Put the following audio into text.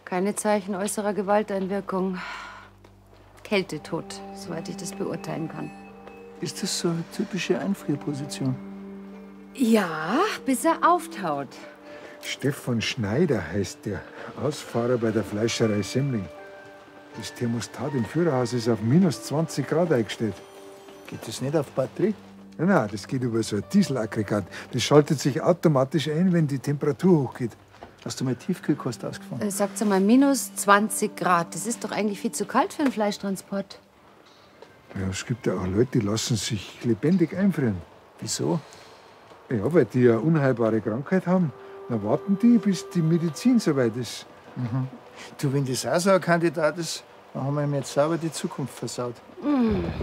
Keine Zeichen äußerer Gewalteinwirkung. Kältetod, soweit ich das beurteilen kann. Ist das so eine typische Einfrierposition? Ja, bis er auftaut. Stefan Schneider heißt der. Ausfahrer bei der Fleischerei Semmling. Das Thermostat im Führerhaus ist auf minus 20 Grad eingestellt. Geht das nicht auf Batterie? Nein, das geht über so ein Dieselaggregat. Das schaltet sich automatisch ein, wenn die Temperatur hochgeht. Hast du mal Tiefkühlkost ausgefahren? Sagt mal, minus 20 Grad. Das ist doch eigentlich viel zu kalt für einen Fleischtransport. Ja, es gibt ja auch Leute, die lassen sich lebendig einfrieren. Wieso? Ja, weil die eine unheilbare Krankheit haben. Dann warten die, bis die Medizin soweit ist. Du, wenn das auch so ein Kandidat ist, dann haben wir ihm jetzt sauber die Zukunft versaut.